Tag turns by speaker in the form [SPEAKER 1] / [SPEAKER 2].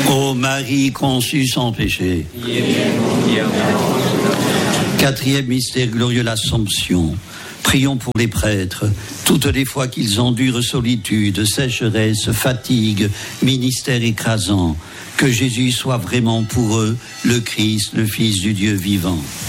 [SPEAKER 1] Ô Marie conçue sans péché. Quatrième mystère glorieux, l'Assomption. Prions pour les prêtres, toutes les fois qu'ils endurent solitude, sécheresse, fatigue, ministère écrasant, que Jésus soit vraiment pour eux le Christ, le Fils du Dieu vivant.